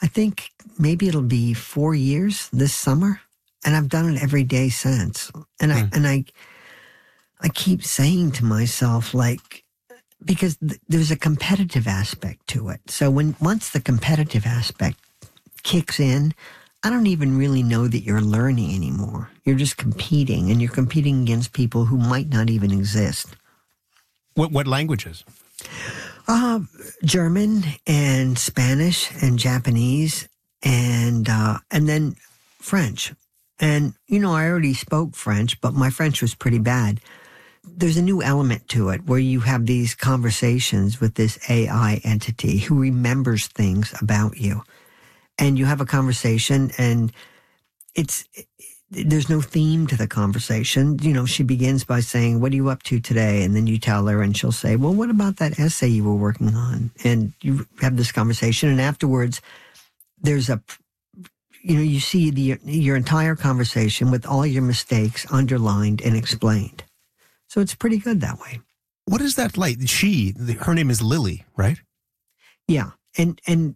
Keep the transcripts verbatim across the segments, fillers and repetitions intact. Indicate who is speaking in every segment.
Speaker 1: I think maybe it'll be four years this summer. And I've done it every day since. And I, mm. and I, I keep saying to myself, like, because th- there's a competitive aspect to it. So when, once the competitive aspect kicks in, I don't even really know that you're learning anymore. You're just competing, and you're competing against people who might not even exist.
Speaker 2: What what languages?
Speaker 1: Uh, German and Spanish and Japanese and uh, and then French. And, you know, I already spoke French, but my French was pretty bad. There's a new element to it where you have these conversations with this A I entity who remembers things about you. And you have a conversation, and it's there's no theme to the conversation. You know, she begins by saying, "What are you up to today?" And then you tell her, and she'll say, "Well, what about that essay you were working on?" And you have this conversation, and afterwards, there's a, you know, you see the your entire conversation with all your mistakes underlined and explained. So it's pretty good that way.
Speaker 2: What is that like? She, her name is Lily, right?
Speaker 1: Yeah, and and.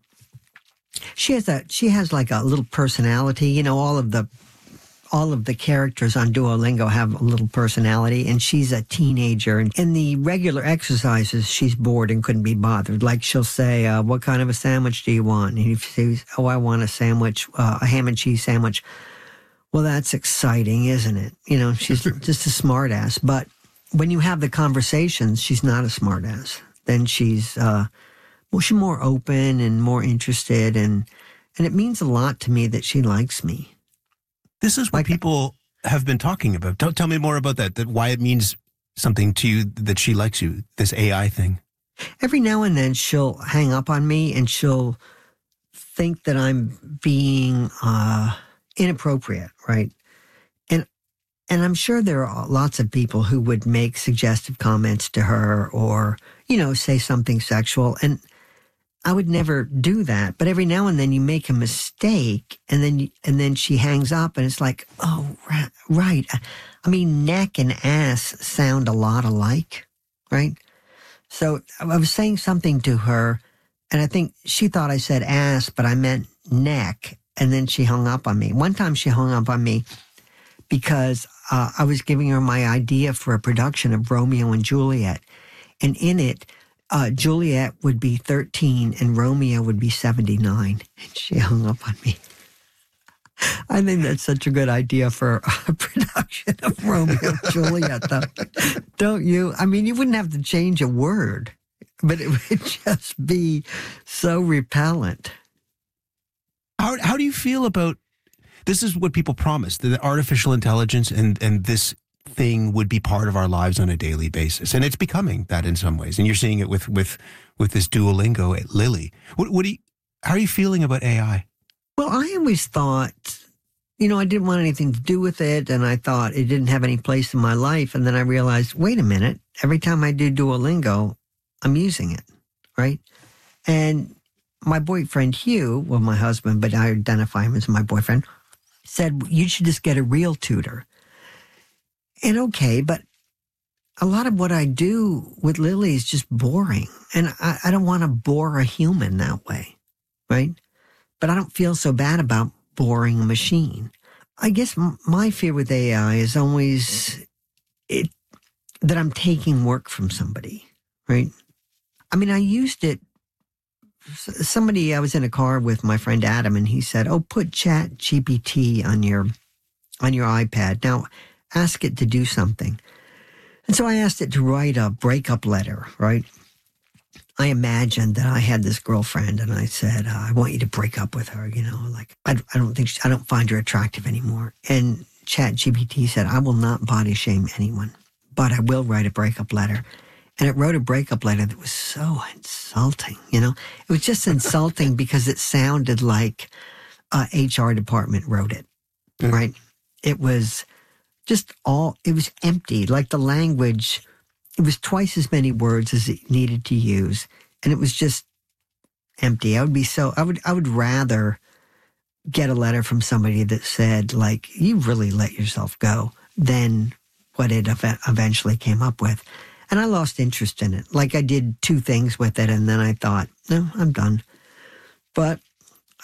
Speaker 1: She has a she has like a little personality, you know. All of the all of the characters on Duolingo have a little personality, and she's a teenager. And in the regular exercises, she's bored and couldn't be bothered. Like she'll say, uh, "What kind of a sandwich do you want?" And if she says, "Oh, I want a sandwich, uh, a ham and cheese sandwich," well, that's exciting, isn't it? You know, she's just a smart ass. But when you have the conversations, she's not a smart ass. Then she's. Uh, Well, she's more open and more interested, and and it means a lot to me that she likes me.
Speaker 2: This is what like, people have been talking about. Tell, tell me more about that, that, why it means something to you that she likes you, this A I thing.
Speaker 1: Every now and then she'll hang up on me, and she'll think that I'm being uh, inappropriate, right? And and I'm sure there are lots of people who would make suggestive comments to her or, you know, say something sexual, and I would never do that, but every now and then you make a mistake, and then you, and then she hangs up, and it's like, oh, right. I mean, neck and ass sound a lot alike, right? So I was saying something to her, and I think she thought I said ass, but I meant neck, and then she hung up on me. One time she hung up on me because uh, I was giving her my idea for a production of Romeo and Juliet, and in it, Uh, Juliet would be thirteen and Romeo would be seventy-nine. And she hung up on me. I think that's such a good idea for a production of Romeo and Juliet, though. Don't you? I mean, you wouldn't have to change a word, but it would just be so repellent.
Speaker 2: How, how do you feel about, this is what people promised, that artificial intelligence and, and this thing would be part of our lives on a daily basis, and it's becoming that in some ways. And you're seeing it with with with this Duolingo at Lily. What, what do you? How are you feeling about A I?
Speaker 1: Well, I always thought, you know, I didn't want anything to do with it, and I thought it didn't have any place in my life. And then I realized, wait a minute, every time I do Duolingo, I'm using it, right? And my boyfriend Hugh, well, my husband, but I identify him as my boyfriend, said you should just get a real tutor. And okay, but a lot of what I do with Lily is just boring. And I, I don't want to bore a human that way, right? But I don't feel so bad about boring a machine. I guess m- my fear with A I is always it that I'm taking work from somebody, right? I mean, I used it. Somebody, I was in a car with my friend Adam, and he said, oh, put Chat G P T on your, on your iPad. Now, ask it to do something. And so I asked it to write a breakup letter, right? I imagined that I had this girlfriend, and I said, uh, I want you to break up with her, you know, like, I, I don't think, she, I don't find her attractive anymore. And Chat G P T said, I will not body shame anyone, but I will write a breakup letter. And it wrote a breakup letter that was so insulting, you know? It was just insulting because it sounded like a H R department wrote it, mm. right? It was just all, it was empty. Like the language, it was twice as many words as it needed to use. And it was just empty. I would be so, I would, I would rather get a letter from somebody that said, like, you really let yourself go than what it ev- eventually came up with. And I lost interest in it. Like I did two things with it, and then I thought, no, I'm done. But